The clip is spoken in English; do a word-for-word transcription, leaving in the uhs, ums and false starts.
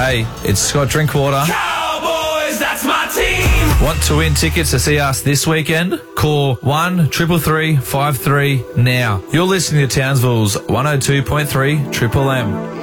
Hey, it's Scott Drinkwater. Cowboys, that's my team. Want to win tickets to see us this weekend? Call one triple three five three now. You're listening to Townsville's one oh two point three Triple M.